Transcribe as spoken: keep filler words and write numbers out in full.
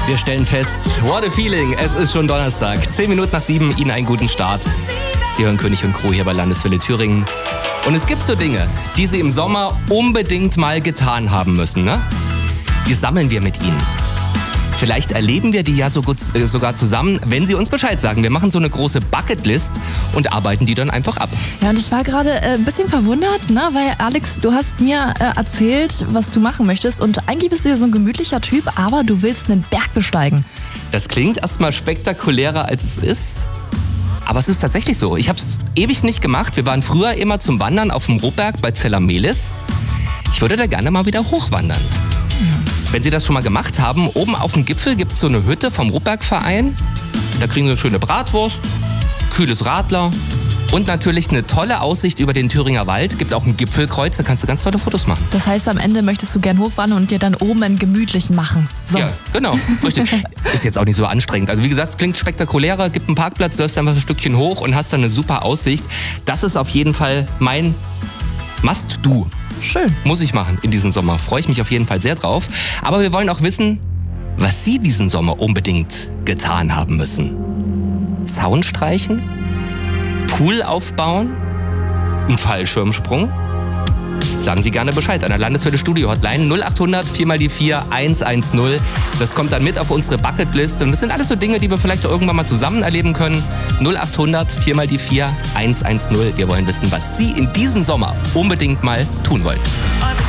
Wir stellen fest, what a feeling, es ist schon Donnerstag. Zehn Minuten nach sieben, Ihnen einen guten Start. Sie hören König und Crew hier bei Landeswelle Thüringen. Und es gibt so Dinge, die Sie im Sommer unbedingt mal getan haben müssen, ne? Die sammeln wir mit Ihnen. Vielleicht erleben wir die ja so gut, äh, sogar zusammen, wenn Sie uns Bescheid sagen. Wir machen so eine große Bucketlist und arbeiten die dann einfach ab. Ja, und ich war gerade äh, ein bisschen verwundert, ne? Weil Alex, du hast mir äh, erzählt, was du machen möchtest. Und eigentlich bist du ja so ein gemütlicher Typ, aber du willst einen Berg besteigen. Das klingt erstmal spektakulärer, als es ist. Aber es ist tatsächlich so. Ich habe es ewig nicht gemacht. Wir waren früher immer zum Wandern auf dem Rohberg bei Zellamelis. Ich würde da gerne mal wieder hochwandern. Mhm. Wenn Sie das schon mal gemacht haben, oben auf dem Gipfel gibt es so eine Hütte vom Ruppbergverein. Da kriegen Sie eine schöne Bratwurst, kühles Radler und natürlich eine tolle Aussicht über den Thüringer Wald. Gibt auch ein Gipfelkreuz, da kannst du ganz tolle Fotos machen. Das heißt, am Ende möchtest du gern hochwandern und dir dann oben einen gemütlichen machen. So. Ja, genau, richtig. Ist jetzt auch nicht so anstrengend. Also wie gesagt, es klingt spektakulärer, gibt einen Parkplatz, läufst einfach ein Stückchen hoch und hast dann eine super Aussicht. Das ist auf jeden Fall mein Must-Do. Schön. Muss ich machen in diesem Sommer. Freue ich mich auf jeden Fall sehr drauf. Aber wir wollen auch wissen, was Sie diesen Sommer unbedingt getan haben müssen. Zaun streichen? Pool aufbauen? Ein Fallschirmsprung? Sagen Sie gerne Bescheid an der Landeswelle Studio Hotline null acht hundert vier mal die vier eins eins null. Das kommt dann mit auf unsere Bucketlist und das sind alles so Dinge, die wir vielleicht irgendwann mal zusammen erleben können. null acht hundert vier mal die vier eins eins null. Wir wollen wissen, was Sie in diesem Sommer unbedingt mal tun wollen.